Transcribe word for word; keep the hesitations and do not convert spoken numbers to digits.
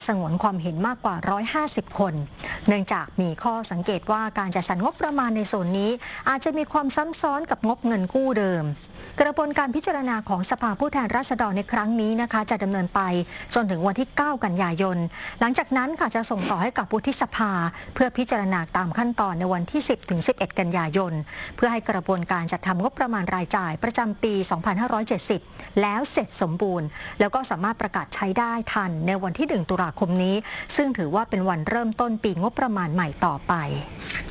สงวนความเห็นมากกว่าหนึ่งร้อยห้าสิบคน เนื่องจากมีข้อสังเกตว่าการจัดสรรงบประมาณในโซนนี้อาจจะมีความซ้ำซ้อนกับงบเงินกู้เดิมกระบวนการพิจารณาของสภาผู้แทนราษฎรในครั้งนี้นะคะจะดำเนินไปจนถึงวันที่ เก้า กันยายน หลังจากนั้นค่ะจะส่งต่อให้กับวุฒิสภาเพื่อพิจารณาตามขั้นตอนในวันที่ สิบถึงสิบเอ็ด กันยายน เพื่อให้กระบวนการจัดทำงบประมาณรายจ่ายประจำปี สองพันห้าร้อยเจ็ดสิบ แล้วเสร็จสมบูรณ์แล้วก็สามารถประกาศใช้ได้ทันในวันที่ หนึ่ง ตุลาคมนี้ซึ่งถือว่าเป็นวันเริ่มต้นปีงบประมาณใหม่ต่อไป